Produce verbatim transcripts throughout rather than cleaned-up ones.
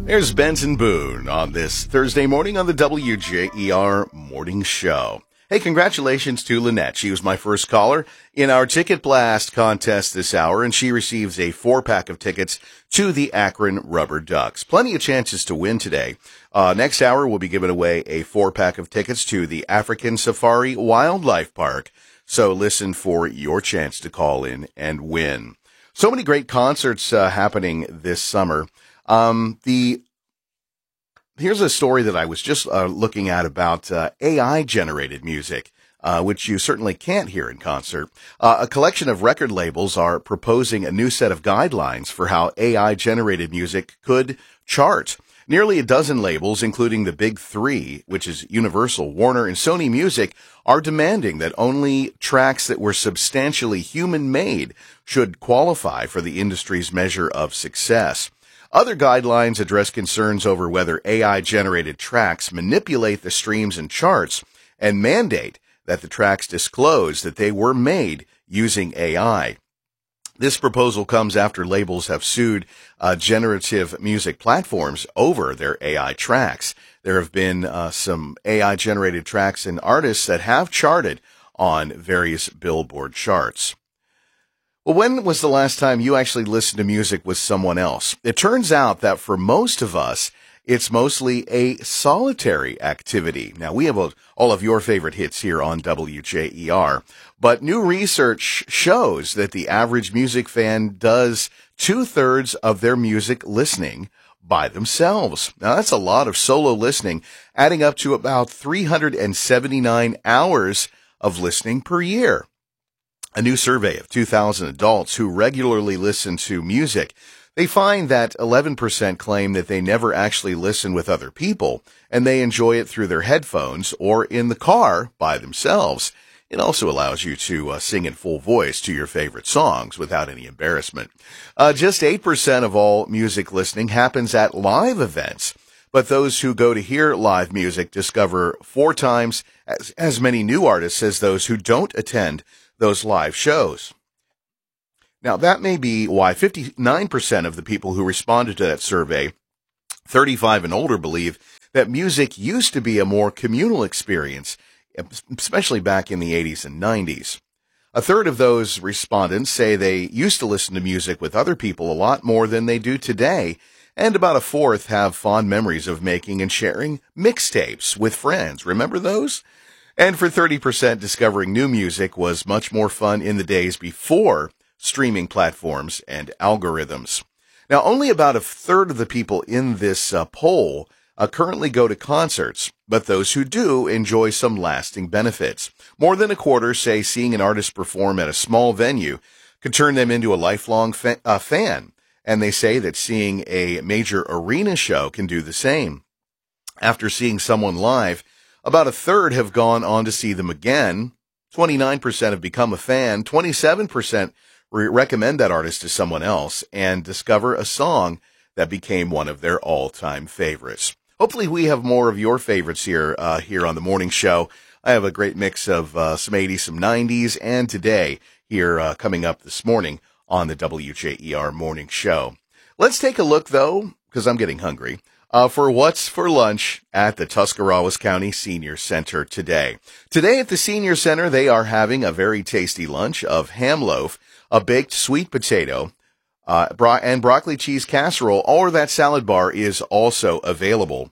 There's Benson Boone on this Thursday morning on the W J E R Morning Show. Hey, congratulations to Lynette. She was my first caller in our Ticket Blast contest this hour, and she receives a four-pack of tickets to the Akron Rubber Ducks. Plenty of chances to win today. Uh, next hour, we'll be giving away a four-pack of tickets to the African Safari Wildlife Park. So listen for your chance to call in and win. So many great concerts uh, happening this summer. Um, the, here's a story that I was just uh, looking at about uh, A I generated music, uh, which you certainly can't hear in concert. Uh, a collection of record labels are proposing a new set of guidelines for how A I generated music could chart. Nearly a dozen labels, including the big three, which is Universal, Warner, and Sony Music, are demanding that only tracks that were substantially human-made should qualify for the industry's measure of success. Other guidelines address concerns over whether A I-generated tracks manipulate the streams and charts and mandate that the tracks disclose that they were made using A I. This proposal comes after labels have sued uh, generative music platforms over their A I tracks. There have been uh, some A I-generated tracks and artists that have charted on various Billboard charts. Well, when was the last time you actually listened to music with someone else? It turns out that for most of us, it's mostly a solitary activity. Now, we have a, all of your favorite hits here on W J E R, but new research shows that the average music fan does two-thirds of their music listening by themselves. Now, that's a lot of solo listening, adding up to about three hundred seventy-nine hours of listening per year. A new survey of two thousand adults who regularly listen to music, they find that eleven percent claim that they never actually listen with other people, and they enjoy it through their headphones or in the car by themselves. It also allows you to uh, sing in full voice to your favorite songs without any embarrassment. Uh, just eight percent of all music listening happens at live events, but those who go to hear live music discover four times as, as many new artists as those who don't attend those live shows. Now, that may be why fifty-nine percent of the people who responded to that survey, thirty-five and older, believe that music used to be a more communal experience, especially back in the eighties and nineties. A third of those respondents say they used to listen to music with other people a lot more than they do today, and about a fourth have fond memories of making and sharing mixtapes with friends. Remember those? And for thirty percent, discovering new music was much more fun in the days before streaming platforms and algorithms. Now, only about a third of the people in this uh, poll uh, currently go to concerts, but those who do enjoy some lasting benefits. More than a quarter say seeing an artist perform at a small venue could turn them into a lifelong fa- uh, fan, and they say that seeing a major arena show can do the same. After seeing someone live, about a third have gone on to see them again. twenty-nine percent have become a fan. twenty-seven percent re- recommend that artist to someone else and discover a song that became one of their all-time favorites. Hopefully we have more of your favorites here, uh, here on the morning show. I have a great mix of uh, some eighties, some nineties, and today here uh, coming up this morning on the W J E R morning show. Let's take a look, though, because I'm getting hungry, Uh, for what's for lunch at the Tuscarawas County Senior Center today. Today at the Senior Center, they are having a very tasty lunch of ham loaf, a baked sweet potato, uh, bro- and broccoli cheese casserole, or that salad bar is also available.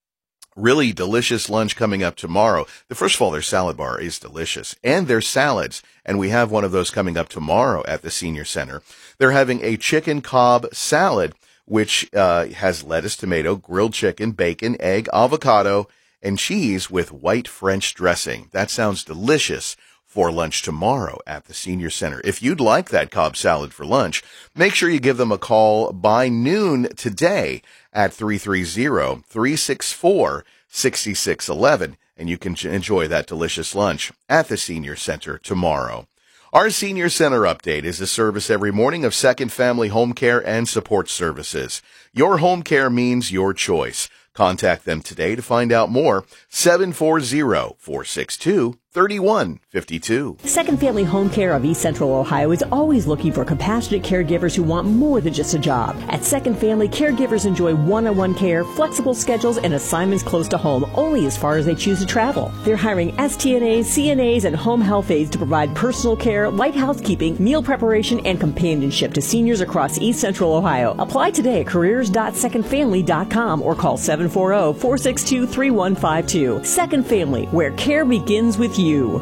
Really delicious lunch coming up tomorrow. The First of all, their salad bar is delicious, and their salads, and we have one of those coming up tomorrow at the Senior Center. They're having a chicken Cobb salad, which uh, has lettuce, tomato, grilled chicken, bacon, egg, avocado, and cheese with white French dressing. That sounds delicious for lunch tomorrow at the Senior Center. If you'd like that Cobb salad for lunch, make sure you give them a call by noon today at three three zero, three six four, six six one one, and you can enjoy that delicious lunch at the Senior Center tomorrow. Our Senior Center Update is a service every morning of Second Family Home Care and Support Services. Your home care means your choice. Contact them today to find out more. seven four zero, four six two, thirty-one fifty-two. Second Family Home Care of East Central Ohio is always looking for compassionate caregivers who want more than just a job. At Second Family, caregivers enjoy one-on-one care, flexible schedules, and assignments close to home only as far as they choose to travel. They're hiring S T N As, C N As, and home health aides to provide personal care, light housekeeping, meal preparation, and companionship to seniors across East Central Ohio. Apply today at careers dot second family dot com or call seven four zero, four six two, three one five two. Second Family, where care begins with you.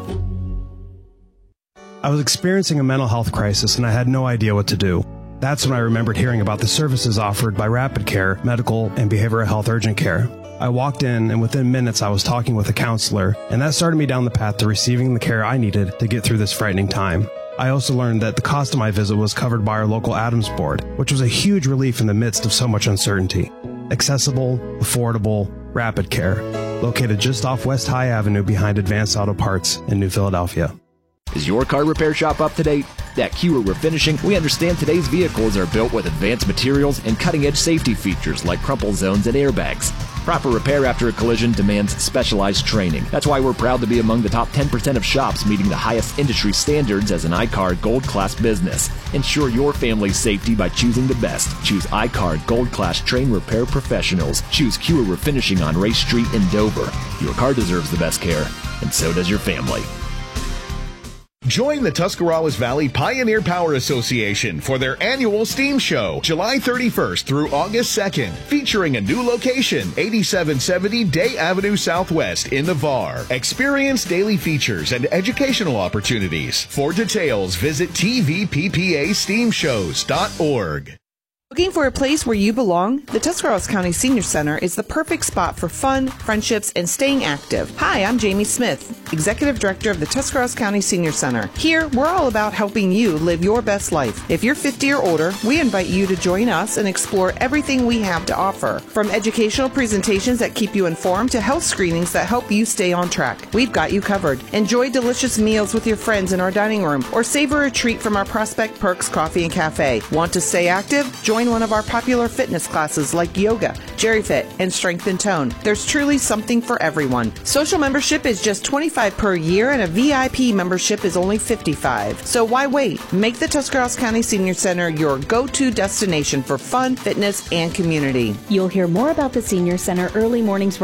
I was experiencing a mental health crisis and I had no idea what to do. That's when I remembered hearing about the services offered by Rapid Care, Medical, and Behavioral Health Urgent Care. I walked in and within minutes I was talking with a counselor, and that started me down the path to receiving the care I needed to get through this frightening time. I also learned that the cost of my visit was covered by our local Adams board, which was a huge relief in the midst of so much uncertainty. Accessible, affordable, Rapid Care, located just off West High Avenue behind Advanced Auto Parts in New Philadelphia. Is your car repair shop up to date? At Kewer Refinishing, we understand today's vehicles are built with advanced materials and cutting-edge safety features like crumple zones and airbags. Proper repair after a collision demands specialized training. That's why we're proud to be among the top ten percent of shops meeting the highest industry standards as an I C A R Gold Class business. Ensure your family's safety by choosing the best. Choose I C A R Gold Class trained repair professionals. Choose Kewer Refinishing on Race Street in Dover. Your car deserves the best care, and so does your family. Join the Tuscarawas Valley Pioneer Power Association for their annual STEAM Show, July thirty-first through August second, featuring a new location, eighty-seven seventy Day Avenue Southwest in Navarre. Experience daily features and educational opportunities. For details, visit T V P P A steam shows dot org. Looking for a place where you belong? The Tuscarawas County Senior Center is the perfect spot for fun, friendships, and staying active. Hi, I'm Jamie Smith, Executive Director of the Tuscarawas County Senior Center. Here, we're all about helping you live your best life. If you're fifty or older, we invite you to join us and explore everything we have to offer. From educational presentations that keep you informed to health screenings that help you stay on track. We've got you covered. Enjoy delicious meals with your friends in our dining room or savor a treat from our Prospect Perks Coffee and Cafe. Want to stay active? Join one of our popular fitness classes like yoga, GeriFit, and Strength and Tone. There's truly something for everyone. Social membership is just twenty-five dollars per year and a V I P membership is only fifty-five dollars. So why wait? Make the Tuscarawas County Senior Center your go-to destination for fun, fitness, and community. You'll hear more about the Senior Center early mornings